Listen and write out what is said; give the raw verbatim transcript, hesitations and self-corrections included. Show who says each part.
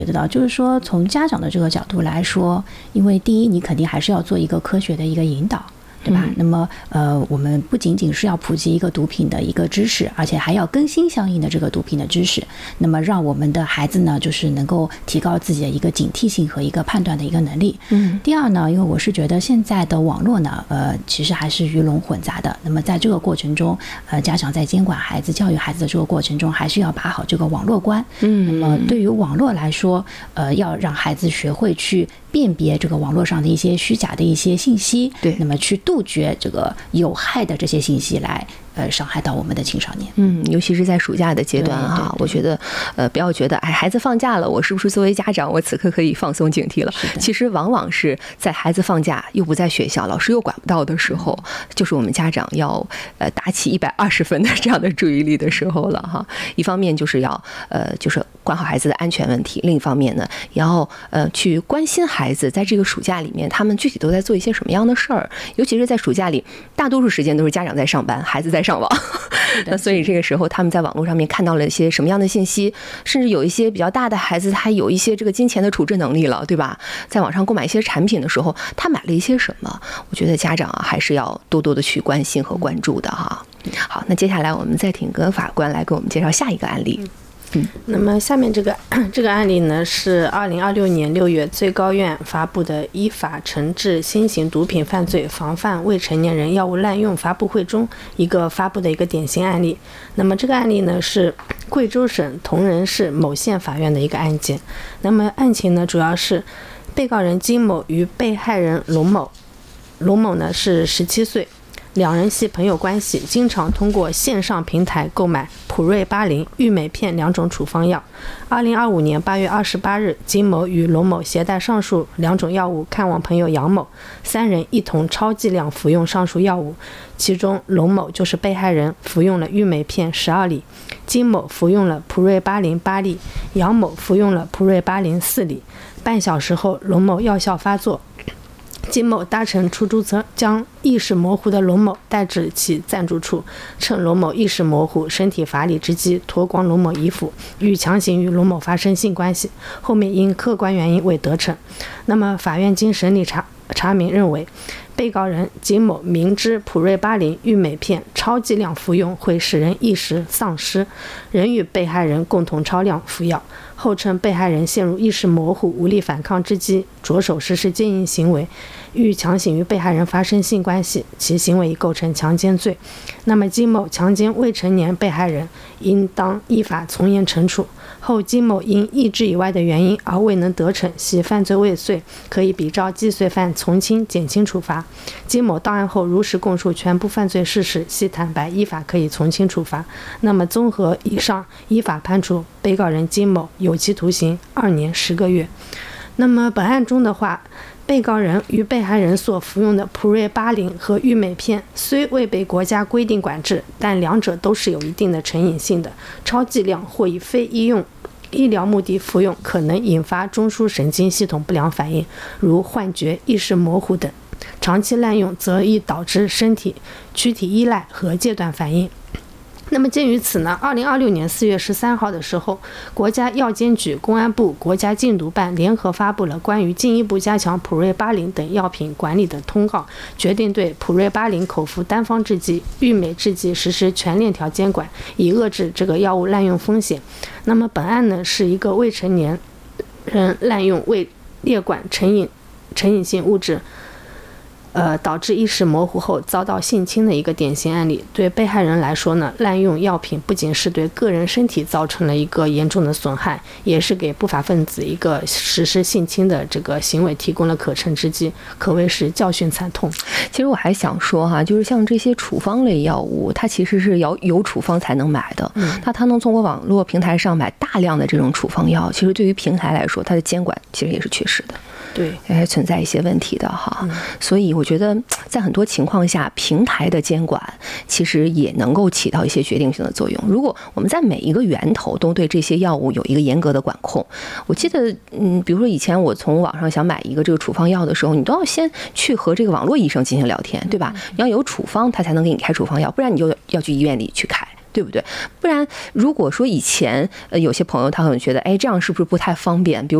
Speaker 1: 觉得到，就是说从家长的这个角度来说，因为第一，你肯定还是要做一个科学的一个引导。对吧？那么，呃，我们不仅仅是要普及一个毒品的一个知识，而且还要更新相应的这个毒品的知识。那么，让我们的孩子呢，就是能够提高自己的一个警惕性和一个判断的一个能力。嗯。第二呢，因为我是觉得现在的网络呢，呃，其实还是鱼龙混杂的。那么，在这个过程中，呃，家长在监管孩子、教育孩子的这个过程中，还是要把好这个网络关。嗯。那么，对于网络来说，呃，要让孩子学会去辨别这个网络上的一些虚假的一些信息。对。那么去杜绝这个有害的这些信息来呃伤害到我们的青少年。
Speaker 2: 嗯，尤其是在暑假的阶段哈，我觉得呃不要觉得哎孩子放假了，我是不是作为家长我此刻可以放松警惕了？其实往往是在孩子放假又不在学校，老师又管不到的时候，嗯、就是我们家长要呃打起一百二十分的这样的注意力的时候了哈。一方面就是要呃就是管好孩子的安全问题，另一方面呢，也要呃去关心孩子在这个暑假里面他们具体都在做一些什么样的事儿，尤其是在暑假里，大多数时间都是家长在上班，孩子在上网。那所以这个时候他们在网络上面看到了一些什么样的信息，甚至有一些比较大的孩子他有一些这个金钱的处置能力了，对吧？在网上购买一些产品的时候，他买了一些什么？我觉得家长啊还是要多多的去关心和关注的哈。好，那接下来我们再请个法官来给我们介绍下一个案例。
Speaker 3: 嗯，那么下面这个这个案例呢，是二零二六年六月最高院发布的依法惩治新型毒品犯罪防范未成年人药物滥用发布会中一个发布的一个典型案例。那么这个案例呢是贵州省铜仁市某县法院的一个案件。那么案情呢主要是被告人金某与被害人龙某，龙某呢是十七岁。两人系朋友关系，经常通过线上平台购买普瑞巴林、郁美片两种处方药。二零二五年八月二十八日，金某与龙某携带上述两种药物看望朋友杨某，三人一同超剂量服用上述药物。其中，龙某就是被害人，服用了郁美片十二粒，金某服用了普瑞巴林八粒，杨某服用了普瑞巴林四粒。半小时后，龙某药效发作。金某搭乘出租车将意识模糊的龙某带至其暂住处，趁龙某意识模糊、身体乏力之机，脱光龙某衣服，欲强行与龙某发生性关系，后面因客观原因未得逞。那么，法院经审理查查明认为，被告人金某明知普瑞巴林、郁美片超剂量服用会使人意识丧失，仍与被害人共同超量服药。后趁被害人陷入意识模糊、无力反抗之机，着手实施奸淫行为，欲强行与被害人发生性关系，其行为已构成强奸罪。那么金某强奸未成年被害人，应当依法从严惩处。后金某因意志以外的原因而未能得逞，系犯罪未遂，可以比照既遂犯从轻、减轻处罚。金某到案后如实供述全部犯罪事实，系坦白，依法可以从轻处罚。那么综合以上，依法判处被告人金某有期徒刑二年十个月。那么本案中的话，被告人与被害人所服用的普瑞巴林和郁美片虽未被国家规定管制，但两者都是有一定的成瘾性的，超剂量或以非医用医疗目的服用，可能引发中枢神经系统不良反应，如幻觉、意识模糊等。长期滥用则易导致身体躯体依赖和戒断反应。那么鉴于此呢，二零二六年四月十三号的时候，国家药监局、公安部、国家禁毒办联合发布了关于进一步加强普瑞巴林等药品管理的通告，决定对普瑞巴林口服单方制剂、郁美制剂实施全链条监管，以遏制这个药物滥用风险。那么本案呢，是一个未成年人滥用未列管成瘾成瘾性物质。呃，导致意识模糊后遭到性侵的一个典型案例。对被害人来说呢，滥用药品不仅是对个人身体造成了一个严重的损害，也是给不法分子一个实施性侵的这个行为提供了可乘之机，可谓是教训惨痛。
Speaker 2: 其实我还想说哈，就是像这些处方类药物，它其实是要有处方才能买的。嗯，那它能从我网络平台上买大量的这种处方药，其实对于平台来说，它的监管其实也是缺失的。
Speaker 3: 对，
Speaker 2: 还存在一些问题的哈、嗯，所以我觉得在很多情况下，平台的监管其实也能够起到一些决定性的作用。如果我们在每一个源头都对这些药物有一个严格的管控，我记得，嗯，比如说以前我从网上想买一个这个处方药的时候，你都要先去和这个网络医生进行聊天，对吧？你要有处方，他才能给你开处方药，不然你就要去医院里去开。 对不对？不然如果说以前呃有些朋友他可能觉得，哎，这样是不是不太方便？比如